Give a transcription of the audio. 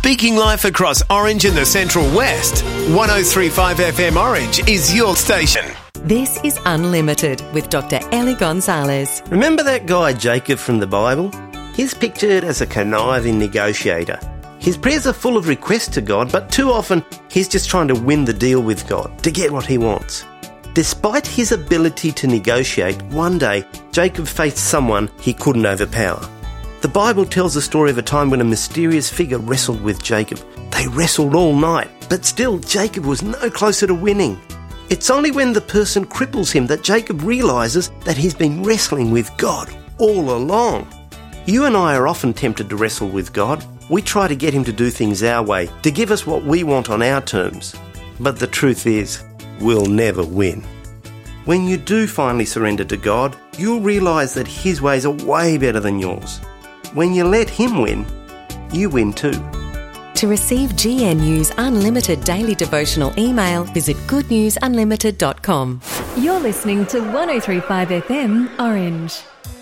Speaking life across Orange and the Central West, 103.5 FM Orange is your station. This is Unlimited with Dr. Ellie Gonzalez. Remember that guy Jacob from the Bible? He's pictured as a conniving negotiator. His prayers are full of requests to God, but too often he's just trying to win the deal with God, to get what he wants. Despite his ability to negotiate, one day Jacob faced someone he couldn't overpower. The Bible tells the story of a time when a mysterious figure wrestled with Jacob. They wrestled all night, but still Jacob was no closer to winning. It's only when the person cripples him that Jacob realises that he's been wrestling with God all along. You and I are often tempted to wrestle with God. We try to get him to do things our way, to give us what we want on our terms. But the truth is, we'll never win. When you do finally surrender to God, you'll realise that his ways are way better than yours. When you let him win, you win too. To receive GNU's unlimited daily devotional email, visit goodnewsunlimited.com. You're listening to 103.5 FM Orange.